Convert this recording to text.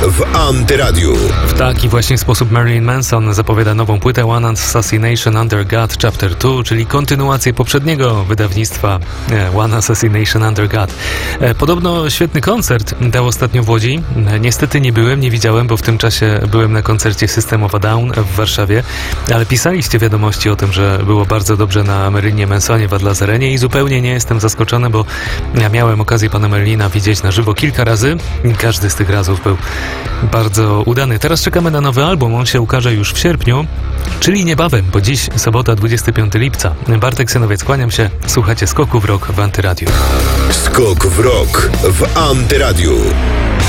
w Antyradiu. W taki właśnie sposób Marilyn Manson zapowiada nową płytę One Assassination Under God Chapter 2, czyli kontynuację poprzedniego wydawnictwa One Assassination Under God. Podobno świetny koncert dał ostatnio w Łodzi. Niestety nie byłem, nie widziałem, bo w tym czasie byłem na koncercie System of a Down w Warszawie, ale pisaliście wiadomości o tym, że było bardzo dobrze na Marylinie Mansonie w Adlazerenie i zupełnie nie jestem zaskoczony, bo ja miałem okazję pana Marylina widzieć na żywo kilka razy i każdy z tych razów był bardzo udany. Teraz czekamy na nowy album, on się ukaże już w sierpniu, czyli niebawem, bo dziś sobota 25 lipca. Bartek Synowiec, kłaniam się, słuchacie Skoku w Rock w Antyradiu. Skok w Rock w Antyradiu.